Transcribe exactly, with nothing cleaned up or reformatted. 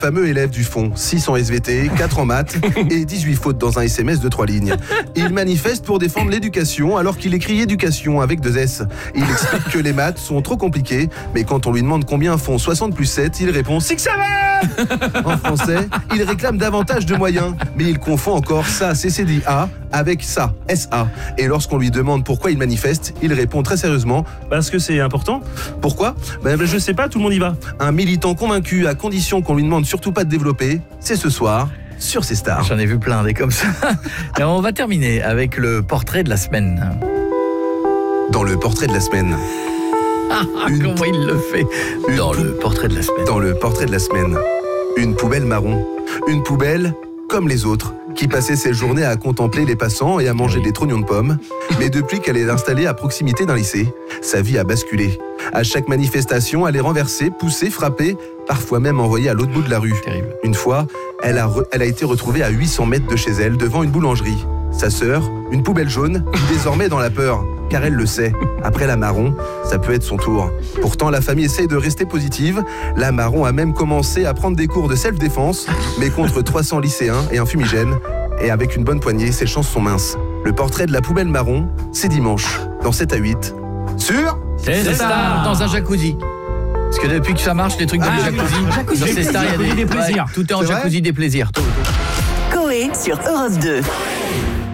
Fameux élève du fond, six en S V T, quatre en maths et dix-huit fautes dans un S M S de trois lignes. Il manifeste pour défendre l'éducation alors qu'il écrit éducation avec deux S. Il explique que les maths sont trop compliquées, mais quand on lui demande combien font soixante plus sept, il répond « c'est que ça va !» En français, il réclame davantage de moyens, mais il confond encore ça, C C D A, avec ça, S A. Et lorsqu'on lui demande pourquoi il manifeste, il répond très sérieusement « parce que c'est important ». Pourquoi ? Ben, je sais pas, tout le monde y va. Un militant convaincu, à condition qu'on lui demande surtout pas de développer, c'est ce soir sur C Stars. J'en ai vu plein des comme ça. Et on va terminer avec le portrait de la semaine. Dans le portrait de la semaine. Une... Comment il le fait Une Dans pou... le portrait de la semaine. Dans le portrait de la semaine. Une poubelle marron. Une poubelle comme les autres, qui passait ses journées à contempler les passants et à manger oui. des trognons de pommes. Mais depuis qu'elle est installée à proximité d'un lycée, sa vie a basculé. À chaque manifestation, elle est renversée, poussée, frappée, parfois même envoyée à l'autre bout de la rue. Terrible. Une fois, elle a, re... elle a été retrouvée à huit cents mètres de chez elle, devant une boulangerie. Sa sœur, une poubelle jaune, vit désormais dans la peur, car elle le sait. Après la marron, ça peut être son tour. Pourtant, la famille essaye de rester positive. La marron a même commencé à prendre des cours de self-défense, mais contre trois cents lycéens et un fumigène. Et avec une bonne poignée, ses chances sont minces. Le portrait de la poubelle marron, c'est dimanche, dans sept à huit, sur C'est ça, dans un jacuzzi. Parce que depuis que ça marche, les trucs dans Ah, le jacuzzi, jacuzzi, sur des ces stars, il y a plaisirs, des, des plaisirs. ouais, tout est en C'est vrai jacuzzi des plaisirs. Tout. Coé sur Europe deux.